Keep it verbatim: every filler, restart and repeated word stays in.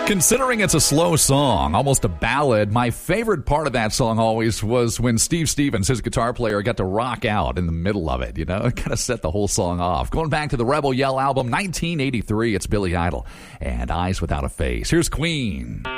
Considering it's a slow song, almost a ballad, my favorite part of that song always was when Steve Stevens, his guitar player, got to rock out in the middle of it. You know, it kind of set the whole song off. Going back to the Rebel Yell album, nineteen eighty-three, it's Billy Idol and Eyes Without a Face. Here's Queen.